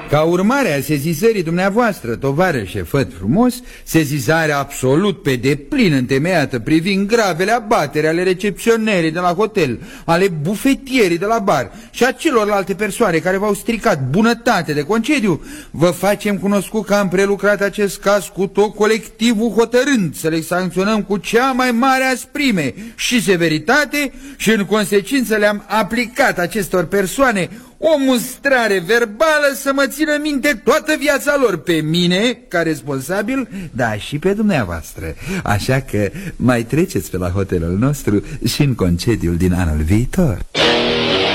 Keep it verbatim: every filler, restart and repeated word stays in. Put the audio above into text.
Ca urmare a sesizării dumneavoastră, tovarășe făt frumos, sesizarea absolut pe deplin întemeiată privind gravele abateri ale recepționerii de la hotel, ale bufetierii de la bar și a celorlalte persoane care v-au stricat bunătate de concediu, vă facem cunoscut că am prelucrat acest caz cu tot colectivul, hotărând să le sancționăm cu cea mai mare asprime și severitate și în consecință le-am aplicat acestor persoane o mustrare verbală să mă țină minte toată viața lor, pe mine ca responsabil, dar și pe dumneavoastră. Așa că mai treceți pe la hotelul nostru și în concediul din anul viitor.